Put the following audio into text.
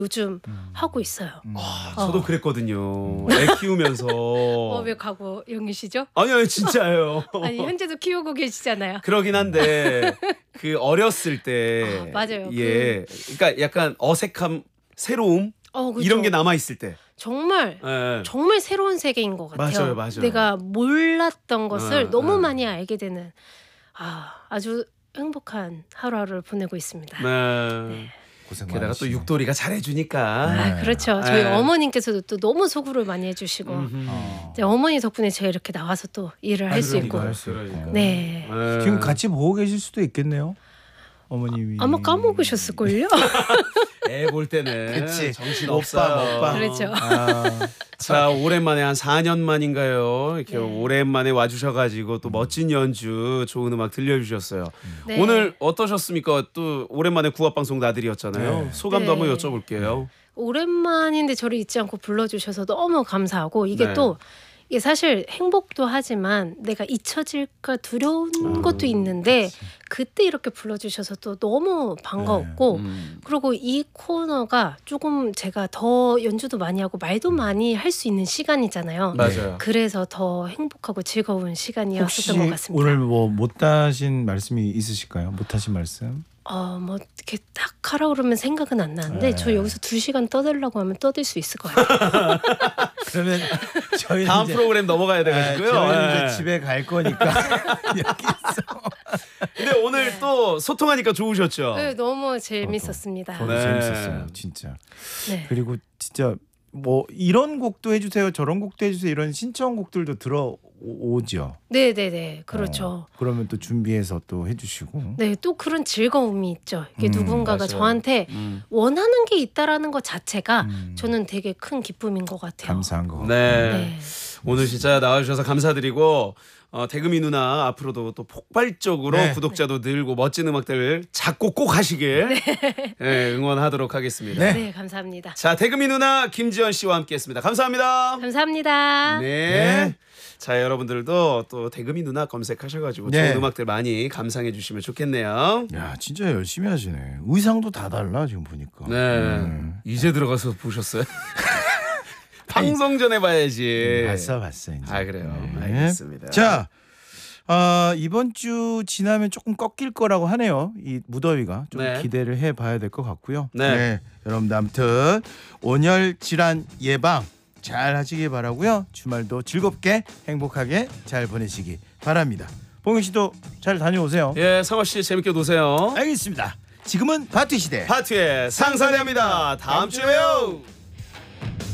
요즘 하고 있어요. 저도 그랬거든요. 애 키우면서. 왜 과거 연기시죠? 아니 진짜예요. 아니 현재도 키우고 계시잖아요. 그러긴 한데 그 어렸을 때 맞아요. 예. 그러니까 약간 어색함, 새로움 그쵸. 이런 게 남아 있을 때. 정말 예. 정말 새로운 세계인 것 같아요. 맞아요. 내가 몰랐던 것을 너무 네. 많이 알게 되는 아주 행복한 하루하루를 보내고 있습니다. 네. 고생 게다가 또 많으시네. 육돌이가 잘해주니까. 그렇죠. 저희 네. 어머님께서도 또 너무 소구를 많이 해주시고 이제 어머니 덕분에 제가 이렇게 나와서 또 일을 할 수 있고. 그러니까. 네. 지금 같이 보고 계실 수도 있겠네요. 어머님이 아마 까먹으셨을걸요? 애 볼 때는 그치. 정신 못 없어요. 봐. 그렇죠. 자, 오랜만에 한 4년 만인가요? 이렇게 네. 오랜만에 와주셔가지고 또 멋진 연주, 좋은 음악 들려주셨어요. 네. 오늘 어떠셨습니까? 또 오랜만에 구합방송 나들이였잖아요. 네. 소감도 네. 한번 여쭤볼게요. 오랜만인데 저를 잊지 않고 불러주셔서 너무 감사하고 이게 네. 또 이게 사실 행복도 하지만 내가 잊혀질까 두려운 것도 있는데 그때 이렇게 불러주셔서 또 너무 반가웠고 그리고 이 코너가 조금 제가 더 연주도 많이 하고 말도 많이 할 수 있는 시간이잖아요. 맞아요. 그래서 더 행복하고 즐거운 혹시 시간이었던 것 같습니다. 오늘 뭐 못하신 말씀이 있으실까요? 못하신 말씀? 뭐 이렇게 딱 하라 그러면 생각은 안 나는데 네. 저 여기서 2시간 떠들라고 하면 떠들 수 있을 것 같아요. 그러면 저희 다음 프로그램 넘어가야 돼가지고요. 저희는 네. 이제 집에 갈 거니까 여기서 근데 오늘 또 소통하니까 좋으셨죠? 네, 너무 재밌었습니다. 저도 네. 재밌었어요, 진짜. 네. 그리고 진짜 뭐 이런 곡도 해주세요, 저런 곡도 해주세요 이런 신청곡들도 들어오죠. 네네네 그렇죠. 그러면 또 준비해서 또 해주시고. 네, 또 그런 즐거움이 있죠. 이게 누군가가 맞아요. 저한테 원하는 게 있다라는 것 자체가 저는 되게 큰 기쁨인 것 같아요. 감사한 거. 네. 네. 오늘 진짜 나와주셔서 감사드리고 대금이 누나 앞으로도 또 폭발적으로 네. 구독자도 늘고 멋진 음악들 작곡 꼭 하시길 네, 응원하도록 하겠습니다. 네. 네, 감사합니다. 자, 대금이 누나 김지연 씨와 함께했습니다. 감사합니다. 감사합니다. 네. 네. 자, 여러분들도 또 대금이 누나 검색하셔가지고 네. 좋은 음악들 많이 감상해 주시면 좋겠네요. 야, 진짜 열심히 하시네. 의상도 다 달라 지금 보니까. 네. 이제 들어가서 보셨어요? 방송 전에 봐야지. 봤어 이제. 아, 그래요. 네. 알겠습니다. 자, 이번 주 지나면 조금 꺾일 거라고 하네요. 이 무더위가 좀 네. 기대를 해봐야 될 것 같고요. 네. 여러분들 아무튼 온열 질환 예방 잘 하시길 바라고요. 주말도 즐겁게 행복하게 잘 보내시기 바랍니다. 봉현 씨도 잘 다녀오세요. 예, 상화 씨 재밌게 노세요. 알겠습니다. 지금은 바트 시대. 파티의 상상합니다. 다음 주에 봬요.